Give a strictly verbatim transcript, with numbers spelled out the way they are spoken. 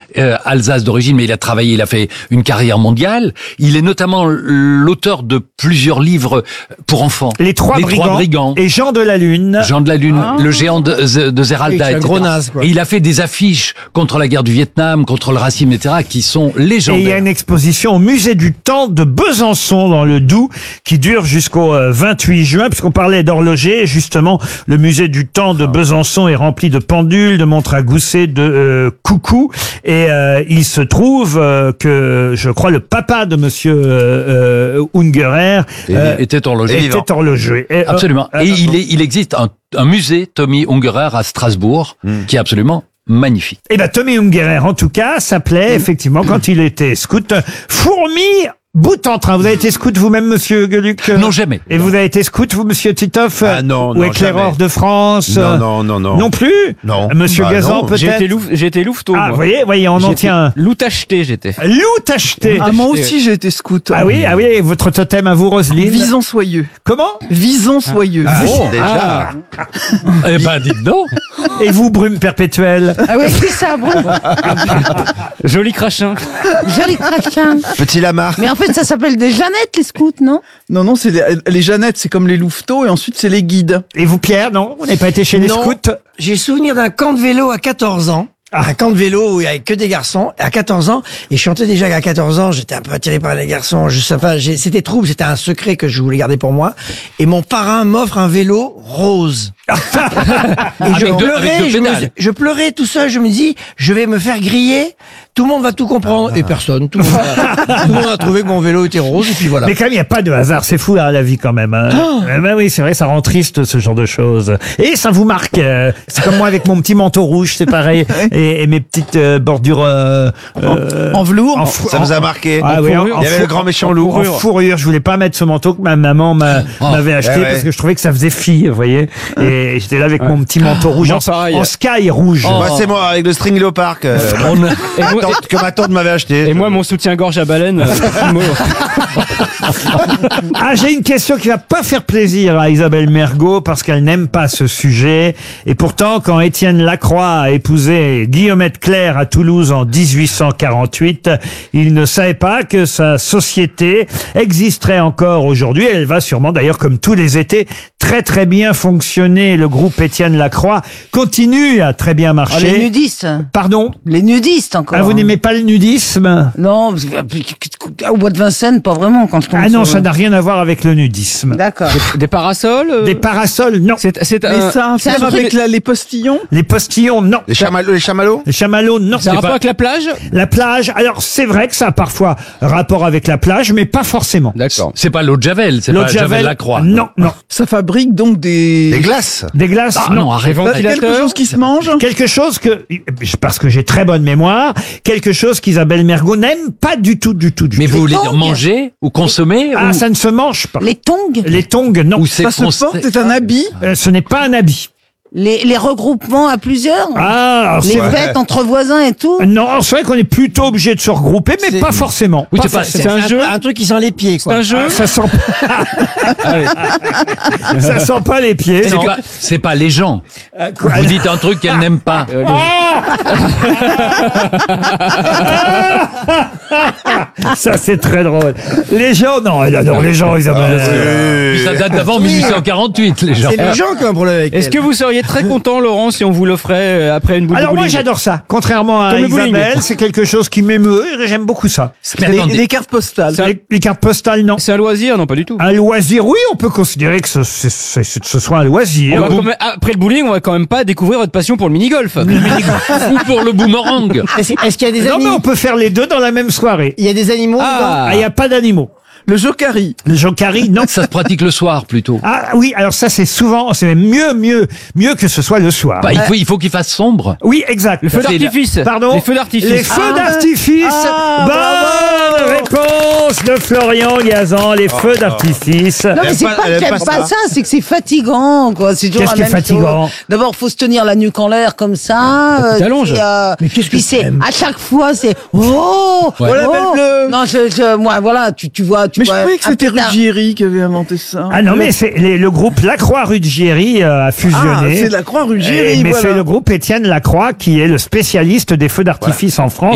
euh, Alsace d'origine, mais il a travaillé, il a fait une carrière mondiale. Il est notamment l'auteur de plusieurs livres pour enfants. Les Trois, Les brigands, Trois Brigands. Et Jean de la Lune. Jean de la Lune, Ah. le géant de, de Zeralda, Oui, c'est un et cetera. gros naze, quoi. Et il a fait des affiches contre la guerre du Vietnam, contre le racisme, et cetera, qui sont Et il y a légendaires. une exposition au musée du temps de Besançon dans le Doubs qui dure jusqu'au euh, vingt-huit juin, puisqu'on parlait d'horloger. Justement, le musée du temps de Besançon est rempli de pendules, de montres à gousset, de euh, coucous. Et euh, il se trouve euh, que, je crois, le papa de Monsieur euh, euh, Ungerer euh, était horloger. était horloger. Et, euh, Absolument. euh, Et il, est, il existe un, un musée Tommy Ungerer à Strasbourg qui est absolument magnifique. Eh ben, Tommy Ungerer, en tout cas, s'appelait, effectivement, quand il était scout, Fourmi bout en train. Vous avez été scout vous-même, monsieur Gueluc? Non, jamais. Et vous avez été scout, vous, monsieur Titoff? Ah non, Ou non, éclaireur jamais. de France? Non, non, non, non. Non plus? Non. Monsieur Bah Gazan, non. peut-être? J'ai été, louf, j'ai été louveteau, Ah, moi. vous voyez, voyez, on en J'étais tient un. Loup acheté, j'étais. Loup acheté. Ah, moi aussi, j'ai été scout. Ah oui, ah oui, et votre totem à vous, Roselyne? Vison soyeux. Comment? Vison soyeux. Oh, Déjà. eh ben, dites donc. Et vous, Brume perpétuelle? Ah oui, c'est ça, bon. Joli crachin. Joli crachin. Petit Lamarck. Mais en fait, ça s'appelle des Jeannettes, les scouts, non? Non, non, c'est les, les Jeannettes, c'est comme les louveteaux, et ensuite c'est les guides. Et vous, Pierre, non? Vous n'avez pas été chez les Non. scouts? J'ai souvenir d'un camp de vélo à quatorze ans. Un camp de vélo où il y avait que des garçons à quatorze ans. Et je chantais déjà qu'à quatorze ans, j'étais un peu attiré par les garçons. Je sais pas, j'ai- c'était trouble, c'était un secret que je voulais garder pour moi. Et mon parrain m'offre un vélo rose. Et je Avec deux- pleurais, avec deux je, me- pédales. je pleurais tout seul. Je me dis, je vais me faire griller. Tout le monde va tout comprendre. Et personne. Tout le, monde a, tout le monde a trouvé que mon vélo était rose. Et puis voilà. Mais quand même, il n'y a pas de hasard. C'est fou, hein, la vie, quand même. Hein. Eh ben oui, c'est vrai, ça rend triste, ce genre de choses. Et ça vous marque. euh, c'est comme moi avec mon petit manteau rouge, c'est pareil. et, et mes petites euh, bordures... Euh, euh, En velours. en fou- Ça en- nous a marqué. Ah oui, en- fourrure. en Il y avait fou- le grand méchant loup. En fourrure. Je voulais pas mettre ce manteau que ma maman m'a- Oh. m'avait acheté Ouais, ouais. parce que je trouvais que ça faisait fille, vous voyez. Et j'étais là avec mon petit manteau rouge Moi, en, pareil. en sky rouge. Oh. Moi, c'est moi, avec le string léopard que, On a- Et ma moi, tante- que ma tante m'avait acheté. et moi, mon soutien-gorge à baleine. euh, Primo. Ah, j'ai une question qui va pas faire plaisir à Isabelle Mergot parce qu'elle n'aime pas ce sujet. Et pourtant, quand Étienne Lacroix a épousé Guillaumette Claire à Toulouse en dix-huit cent quarante-huit, il ne savait pas que sa société existerait encore aujourd'hui. Elle va sûrement, d'ailleurs, comme tous les étés, très très bien fonctionner. Le groupe Étienne Lacroix continue à très bien Oh, les marcher. nudistes. Pardon? Les nudistes, encore. Ah, vous n'aimez pas le nudisme? Non, parce que, au bois de Vincennes, pas vraiment, quand je tombe Ah non, sur- ça n'a rien à voir avec le nudisme. D'accord. Des parasols euh, Des parasols, non. C'est, c'est Mais un, ça a à c'est un faire truc- avec la- les postillons. Les postillons, non. Les chamallows, les chamallows Les chamallows, non. c'est un rapport avec la plage? La plage, alors c'est vrai que ça a parfois rapport avec la plage, mais pas forcément. D'accord. C'est pas l'eau de Javel, c'est L'eau pas de Javel Javel, Lacroix. non, non. Ça fabrique donc des... Les glaces. Des glaces, Ah non. non, arrête. Des ventilateurs. Quelque chose qui se mange. Quelque chose que, parce que j'ai très bonne mémoire, quelque chose qu'Isabelle Mergot n'aime pas du tout, du tout, du Mais tout. vous voulez tongs. dire manger ou consommer Ah, ou, ça ne se mange pas. Les tongs, Les tongs, non. ou c'est Ça se const- porte, c'est un habit. Euh, ce n'est pas un habit. les, les regroupements à plusieurs, Ah, alors les c'est... fêtes entre voisins et tout. Non, c'est vrai qu'on est plutôt obligé de se regrouper, mais C'est- pas forcément. Oui, Pas c'est pas- forcément. C'est un jeu. Un truc qui sent les pieds, quoi. Un jeu. Ah, ça sent Allez. ça sent pas les pieds. C'est non. pas, c'est pas les gens. Euh, quoi- Vous dites un truc qu'elle n'aime pas. Euh, Ça, c'est très drôle. Les gens, non, elle adore les gens, Isabelle. Puis ça date d'avant mille huit cent quarante-huit, les gens. C'est les gens qui ont un problème avec Est-ce elle. que vous seriez très content, Laurent, si on vous l'offrait euh, après une boule Alors de moi bowling? j'adore ça. Contrairement à Comme le bowling. Isabelle, c'est quelque chose qui m'émeut. et J'aime beaucoup ça. Mais Des, attendez, des cartes postales. Ça- Les, les cartes postales, non. C'est un loisir? Non, pas du tout. Un loisir, oui, on peut considérer que ce, c'est- c'est- c'est- ce soit un On loisir. va quand même- après le bowling, on va quand même pas découvrir votre passion pour le mini-golf. ou pour le boomerang. Est-ce est-ce qu'il y a des Non, mais animaux? on peut faire les deux dans la même soirée. Il y a des animaux dedans Ah, il n'y a pas d'animaux. Le jokari. Le jokari, non. Ça se pratique le soir plutôt. Ah oui, alors ça c'est souvent, c'est même mieux, mieux, mieux que ce soit le soir. Bah, il faut, il faut qu'il fasse sombre. Oui, exact. Le feu C'est la- d'artifice. Pardon. Les feux d'artifice. Les feux Ah, d'artifice. ah, Bonne réponse de Florian Gazan. Les feux d'artifice. Non, mais Elle c'est aime pas- pas elle que aime j'aime pas pas ça. ça, c'est que c'est fatigant, quoi. C'est toujours Qu'est-ce la qui est même fatigant chose. D'abord, faut se tenir la nuque en l'air comme ça. euh, t'allonges. puis, euh, Mais qu'est-ce que puis c'est, t'aimes à chaque fois, c'est, oh, Ouais. oh. la belle bleue. Non, je, je, moi, voilà, tu, tu vois, tu Mais je vois. croyais que un c'était pétard. Ruggieri qui avait inventé ça. Ah non, mais c'est les- le groupe Lacroix-Ruggieri euh, a Ah, fusionné. c'est la Croix Eh, Ruggieri, mais voilà. c'est le groupe Étienne Lacroix qui est le spécialiste des feux d'artifice en France.